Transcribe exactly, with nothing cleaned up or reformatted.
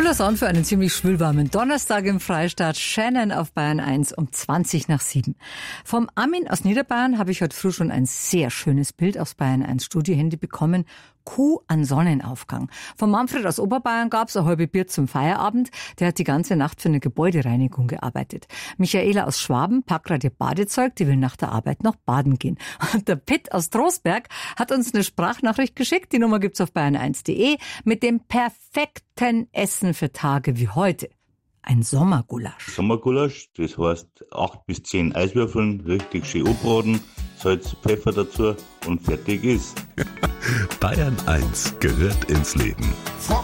Cooler Sound für einen ziemlich schwülwarmen Donnerstag im Freistaat. Shannon auf Bayern eins um zwanzig nach sieben. Vom Armin aus Niederbayern habe ich heute früh schon ein sehr schönes Bild aufs Bayern eins Studiohandy bekommen. Kuh an Sonnenaufgang. Von Manfred aus Oberbayern gab es ein halbe Bier zum Feierabend. Der hat die ganze Nacht für eine Gebäudereinigung gearbeitet. Michaela aus Schwaben packt gerade ihr Badezeug, die will nach der Arbeit noch baden gehen. Und der Pitt aus Trostberg hat uns eine Sprachnachricht geschickt. Die Nummer gibt's auf bayern eins punkt de mit dem perfekten Essen für Tage wie heute. Ein Sommergulasch. Sommergulasch, das heißt acht bis zehn Eiswürfeln, richtig schön anbraten, Salz, Pfeffer dazu und fertig ist. Bayern eins gehört ins Leben.